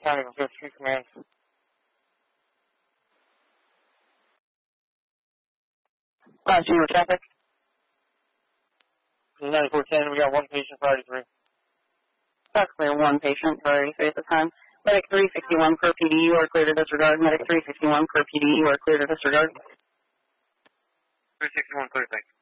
County of 52 Command. 5-0 traffic. 9410, we got one patient, priority 3. That's clear, one patient, priority 3 at the time. Medic 361 per PD, you are clear to disregard. Medic 361 per PD, you are clear to disregard. 361, clear, thanks.